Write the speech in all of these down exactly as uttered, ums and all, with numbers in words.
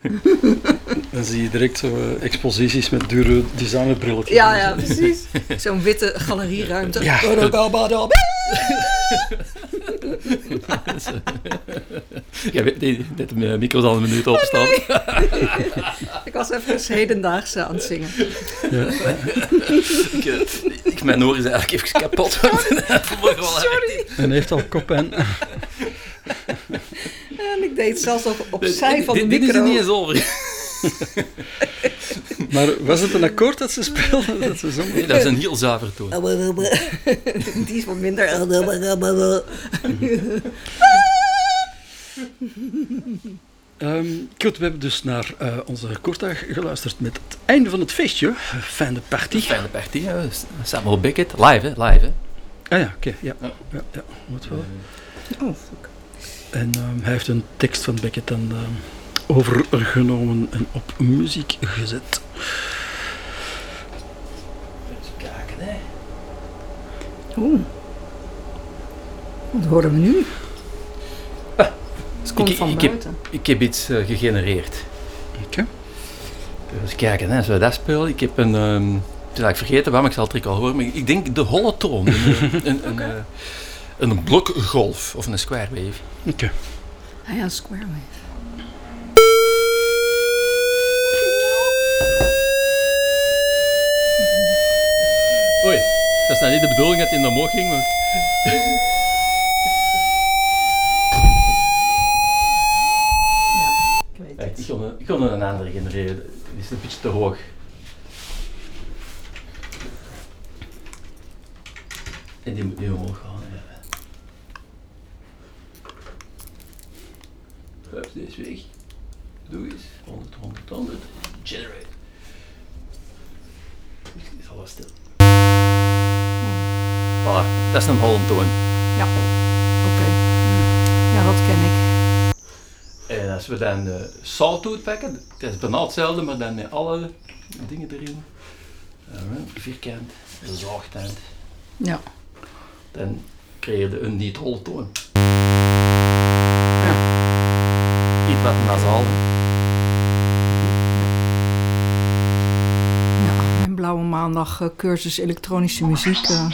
Dan zie je direct zo uh, exposities met dure designerbrilletjes. Ja, ja, precies. Zo'n witte galerieruimte. Ja. Ja, weet niet, dat de micro's al een minuut opstaan. Nee. Ik was even hedendaagse aan het zingen. Ja. ik, uh, ik, mijn oor is eigenlijk even kapot. Sorry. En heeft al koppijn. En ik deed zelfs op, opzij van de dit, micro. Dit is er niet eens over. Maar was het een akkoord dat ze speelden? Dat, ze zongen? Nee, dat is een heel zuiver toon. Die is wat minder. Um, goed, we hebben dus naar uh, onze Kortdag geluisterd met het einde van het feestje. Fijne party. Fijne party, ja. Samuel Beckett. Live, hè? Live, hè? Ah ja, oké. Okay, ja. Ja. Ja, ja, moet wel. Oh, fuck. En um, hij heeft een tekst van Beckett dan um, overgenomen en op muziek gezet. Even kijken, hè. Oeh. Wat horen we nu? Ah, Het komt ik, van ik, buiten. heb, ik heb iets uh, gegenereerd. Oké. Okay. Eens kijken, hè, als we dat spelen. Ik heb een... Um, het is eigenlijk vergeten waarom, ik zal het al horen. Maar ik denk de holotron. Een, een, een, okay. uh, een blokgolf of een square wave. Oké. Okay. Ah ja, een square wave. Oei, dat is nou niet de bedoeling dat het in de omhoog ging, maar... Ja, ik weet het. Ik kon, ik kon een andere genereren, die is een beetje te hoog. En die moet nu omhoog gaan. Ja. Hup, deze weg. Doe eens. honderd, honderd, honderd. Generate. Het is al wat stil. Voilà, dat is een Hollandtoon. Ja, oké. Okay. Ja, dat ken ik. En als we dan de sawtooth pakken, dat is bijna hetzelfde, maar dan met alle dingen erin. Een vierkant, een zaagtand. Ja. Dan creëer je een niet holle toon. Ja. Iets wat nasaal. Ja, mijn blauwe maandag uh, cursus elektronische muziek. Uh...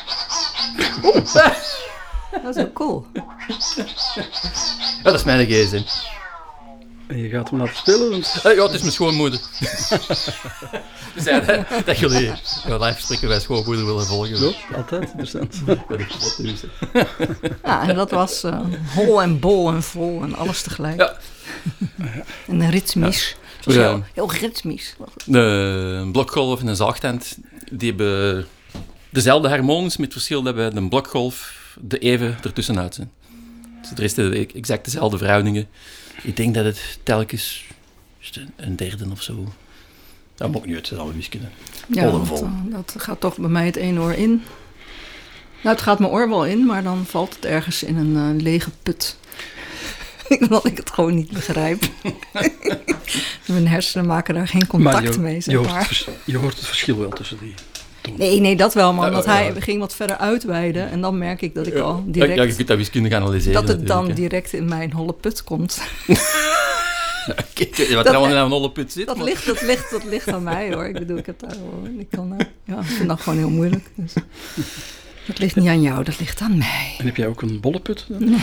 Dat is wel cool. Ja, dat is mijn gsm. En je gaat hem laten spelen? Want... Uh, ja, het is mijn schoonmoeder. Dus ja, dat, dat jullie ja, live spreken bij schoonmoeder willen volgen. Ja, altijd interessant. Ja, dat is ja, en dat was uh, hol en bol en vol en alles tegelijk. Ja. En ritmisch. Ja. Ja. Ja. Heel, heel ritmisch. Een blokgolf en een zaagtand, die hebben dezelfde harmonies, met het verschil dat bij de blokgolf de even ertussenuit zijn. Dus de rest de exact dezelfde verhoudingen. Ik denk dat het telkens een derde of zo. Dat mag niet uit, dat is alle wiskunde. Ja, dat, uh, dat gaat toch bij mij het ene oor in. Nou, het gaat mijn oor wel in, maar dan valt het ergens in een uh, lege put. Dat ik het gewoon niet begrijp. Mijn hersenen maken daar geen contact je, mee, zeg je hoort, maar. vers, je hoort het verschil wel tussen die tonen. Nee, nee, dat wel, man. Want ja, ja. hij ging wat verder uitweiden en dan merk ik dat ik al direct... Ja, je kunt dat wiskundig analyseren. Dat het dan hè. direct in mijn holle put komt. Kijk, wat er allemaal in een holle put zit. Dat maar... ligt, dat, ligt, dat ligt aan mij, hoor. Ik bedoel, ik heb daar wel... Ik, kan, uh, ja, ik vind dat gewoon heel moeilijk. Dus. Dat ligt niet aan jou, dat ligt aan mij. En heb jij ook een bolleput? Dan?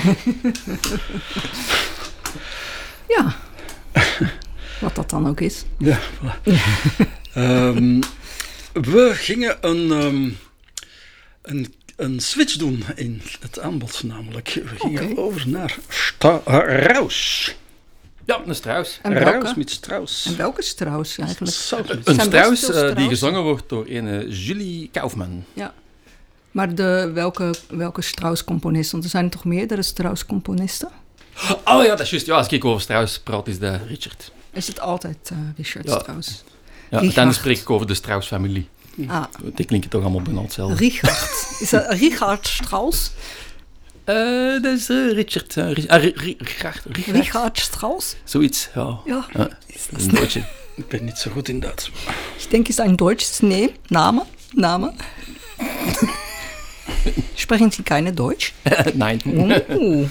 Ja. Wat dat dan ook is. Ja, voilà. um, we gingen een, um, een, een switch doen in het aanbod, namelijk. We gingen okay. over naar Strauss. Ja, een Strauss. En Raus met Strauss. En welke Strauss eigenlijk? Een, een Strauss uh, die gezongen wordt door een uh, Julie Kaufman. Ja. Maar de, welke, welke Strauss-componist? Want er zijn er toch meerdere Strauss-componisten? Oh ja, dat is juist. Ja, als ik over Strauss praat, is dat Richard. Is het altijd uh, Richard ja. Strauss? Ja, uiteindelijk spreek ik over de Strauss-familie. Ah. Die klinken toch allemaal bijna hetzelfde. Richard. Is dat Richard Strauss? Uh, dat is uh, Richard. Uh, Ri- uh, Ri- Ri- Richard, Richard. Richard Strauss? Zoiets, ja. Ja. ja. Is dat een Duitsje. Ik ben niet zo goed in Duits. Ik denk, is een Duits? Nee, Name? Name? Sprechen Sie keine Deutsch? Nein. Oeh,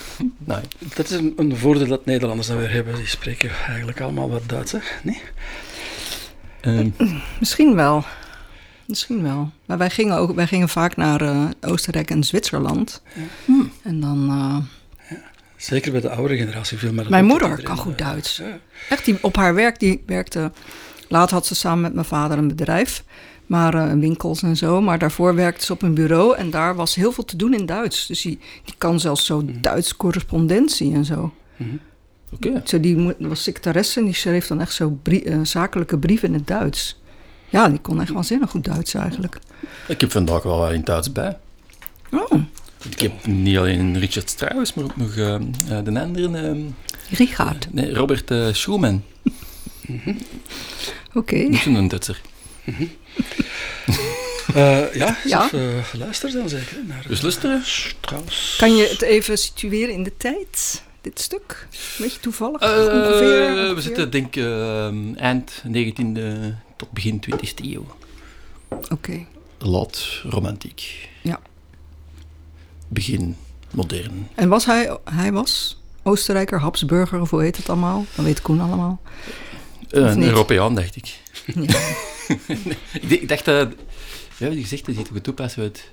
Nee. Dat is een, een voordeel dat Nederlanders dan weer hebben. Die spreken eigenlijk allemaal wat Duits, hè? Nee? Um, Misschien wel. Misschien wel. Maar wij gingen, ook, wij gingen vaak naar uh, Oostenrijk en Zwitserland. Ja. Hmm. En dan... Uh, Zeker bij de oudere generatie veel. Maar mijn moeder kan goed Duits. Ja. Echt, die, op haar werk, die werkte... Later had ze samen met mijn vader een bedrijf. Maar uh, winkels en zo. Maar daarvoor werkte ze op een bureau. En daar was heel veel te doen in Duits. Dus die, die kan zelfs zo mm-hmm. Duits correspondentie en zo. Mm-hmm. Oké. Okay. Zo, die was secretaresse en die schreef dan echt zo brie, uh, zakelijke brieven in het Duits. Ja, die kon echt waanzinnig goed Duits eigenlijk. Ik heb vandaag wel wat in Duits bij. Oh. Ik heb niet alleen Richard Strauss, maar ook nog uh, uh, de andere... Uh, Richard. Uh, nee, Robert uh, Schumann. Mm-hmm. Oké. Okay. Niet zo'n Duitser. Mm-hmm. uh, ja, ja. Uh, luister dan zeker. Naar, dus luisteren. Strauss. Kan je het even situeren in de tijd, dit stuk? Beetje toevallig? Uh, ongeveer, ongeveer? We zitten denk ik uh, eind negentiende tot begin twintigste eeuw. Oké. Okay. Laat romantiek. Ja. Begin modern. En was hij, hij was Oostenrijker, Habsburger of hoe heet het allemaal? Dat weet Koen allemaal. Uh, een Europeaan, dacht ik. Ja. ik dacht dat... Ja, wat je gezegd, dat ziet ook toepassen uit...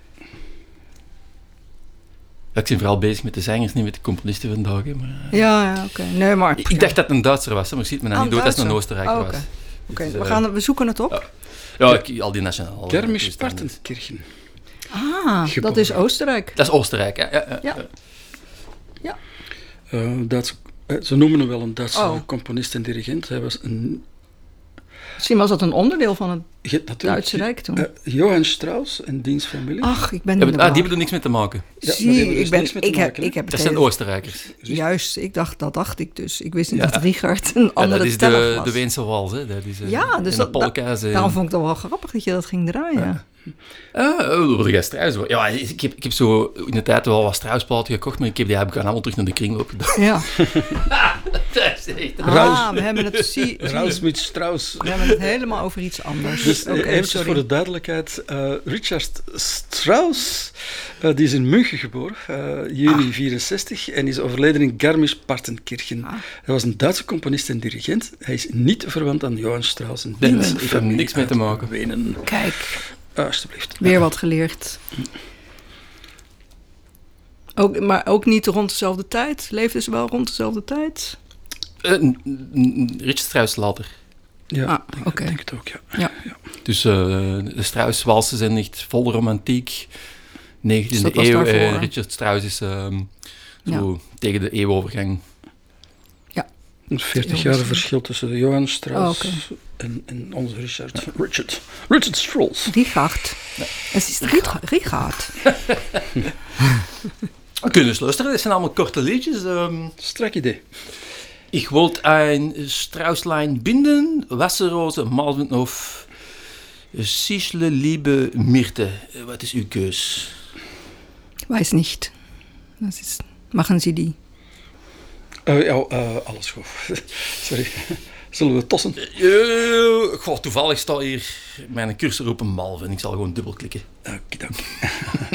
Ja, ik ben vooral bezig met de zangers, niet met de componisten vandaag. Maar, uh... Ja, ja oké. Okay. Nee, maar... Ik, ik dacht dat het een Duitser was, maar ik zie het me nou ah, niet dood als het een Oostenrijker oh, okay. was. Oké, okay. Dus, uh, we, gaan, we zoeken het op. Ja, ja ik, al die nationale... Garmisch-Partenkirchen. Ah, Geboren. Dat is Oostenrijk. Dat is Oostenrijk, ja. ja, ja. ja. ja. Uh, Duits, uh, ze noemen hem wel een Duitse oh. componist en dirigent. Hij was een... Misschien was dat een onderdeel van het ja, Duitse Rijk toen. Uh, Johann Strauss en diens familie. Ach, ik ben ja, in de ah, die hebben er niks mee te maken. Ja, Zie, dus ik ben, ik heb, maken, ik heb dat zijn hele... Oostenrijkers. Juist, ik dacht, dat dacht ik dus. Ik wist niet ja. dat Richard een andere ja, dat is steller de, was. de Weense wals, hè. Dat is, uh, ja, dus dat, dat, en... daarom vond ik het wel grappig dat je dat ging draaien. Ja. Uh, oh, Strauss. Ja, ik heb, ik heb zo in de tijd wel wat Strauss-platen gekocht, maar ik heb die heb ik allemaal terug naar de kringloop gedaan. Ja. Dat is echt... Ah, we hebben het... Zie, Raus met Strauss. We hebben het helemaal over iets anders. Dus okay, eventjes sorry. voor de duidelijkheid. Uh, Richard Strauss, uh, die is in München geboren, uh, juni ah. vierenzestig, en is overleden in Garmisch-Partenkirchen. Ah. Hij was een Duitse componist en dirigent. Hij is niet verwant aan Johann Strauss. En nee, nee, ik heb niks mee te maken. Wenen. Kijk. Uh, alsjeblieft. Weer wat geleerd. Ook, maar ook niet rond dezelfde tijd? Leefden ze wel rond dezelfde tijd? Uh, Richard Strauss later. Ja, ah, denk, okay. denk het ook, ja. ja. ja. Dus uh, de Strauss-walsen zijn echt vol romantiek. negentiende dus eeuw. Uh, Richard Strauss is um, zo ja. tegen de eeuwovergang. Ja. Een veertig jaar verschil tussen Johann Strauss oh, okay. en, en onze Richard. Ja. Richard. Richard Strauss. Richard. Ja. Het is Richard. Richard. We kunnen eens luisteren, dat zijn allemaal korte liedjes. Um, Strak idee. Ik wollte ein Straußlein binden, Wasserrose, Malvenhof, Sischle, Liebe, Myrte. Wat is uw keus? Weiß nicht. Das ist, machen Sie die. Uh, ja, uh, alles goed. Sorry. Zullen we tossen? Uh, goh, toevallig staat hier mijn cursor op een malve en ik zal gewoon dubbelklikken. Oké, oké.